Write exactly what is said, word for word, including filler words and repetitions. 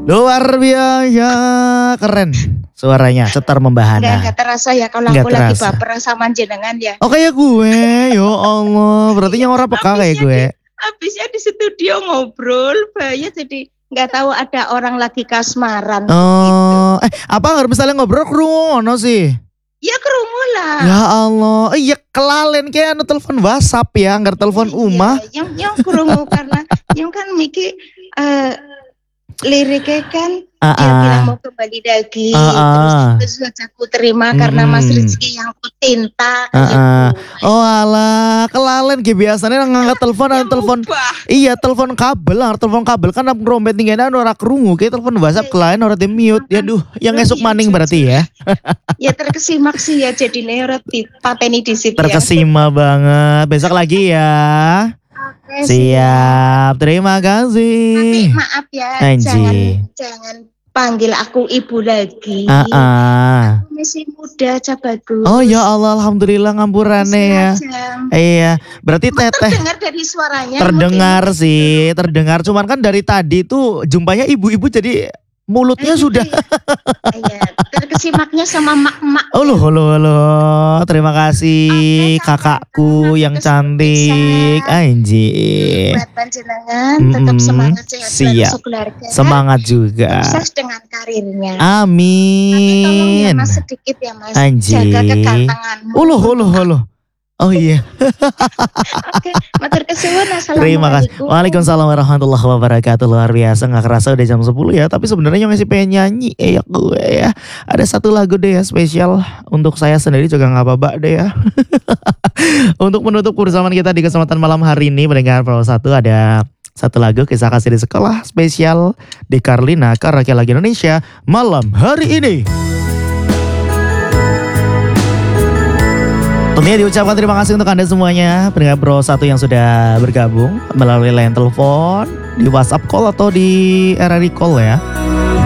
Luar biasa, keren suaranya, setar membahana. Enggak, enggak terasa ya kalau Nggak aku lagi terasa. baper sama jenengan ya. Oh kayak gue, ya Allah, berarti yang orang peka kayak gue. Habisnya di studio ngobrol, bahaya jadi nggak tahu ada orang lagi kasmaran. Oh, gitu. eh apa nggak misalnya ngobrol kerungono sih? Ya kerungu lah. Ya Allah, iya kelalen kayak anu telepon WhatsApp ya, nggak telepon Iya, Uma. Yang yang kerungu karena yang kan Miki uh, liriknya kan Ah, dia ah. bilang mau kembali lagi, Ah, ah. terus itu aku terima karena Mas Hmm. Rizky yang ku cinta. Ah, kayak ah. gitu. Oh alah, kelalen kayak biasanya ngangkat telepon, Ya, anu telepon. mubah. Iya telepon kabel lah, telepon kabel kan ngerombet tinggalnya anu ora krungu, kayak telepon WhatsApp klien ora di mute. Ya duh, yang esok maning berarti ya. Ya terkesimak sih ya jadi ora pateni di situ ya. Terkesima banget. Besok lagi ya. Oke, Siap, terima Tapi kasih. maaf ya, Anji. jangan jangan panggil aku ibu lagi. Ah, ah. Aku masih muda, Bagus. Oh ya Allah, alhamdulillah ngampurane ya. Iya, berarti teteh Terdengar dari suaranya. terdengar sih, terdengar. Cuman kan dari tadi tuh jumpanya ibu-ibu jadi mulutnya sudah. Iya, terkesimaknya sama mak-mak. Oh loh, loh, loh. Terima kasih Oke, kakakku sama-sama. yang Terus cantik. bisa. Anjir. Buat panjenengan tetap Mm-mm. semangat sehat Siap. selalu keluarga. Semangat juga. Sukses dengan karirnya. Tapi tolong ya Amin. Mas sedikit ya Mas. Anjir. Jaga kegantenganmu. Uluh, uluh, uluh. Oh iya. Oke, matur kesuwun. Terima kasih. Assalamualaikum. Waalaikumsalam warahmatullahi wabarakatuh. Luar biasa, nggak kerasa udah jam sepuluh ya. Tapi sebenarnya yang masih pengen nyanyi eh ya gue ya. Ada satu lagu deh ya spesial untuk saya sendiri juga nggak apa-apa deh ya. Untuk menutup kebersamaan kita di kesempatan malam hari ini mendengar Pro satu ada satu lagu kisah kasih di sekolah spesial di Karlina Karaoke Lagu Indonesia malam hari ini. Tentunya diucapkan terima kasih untuk Anda semuanya pendengar Pro satu yang sudah bergabung melalui line telepon, di WhatsApp call atau di R R I call ya.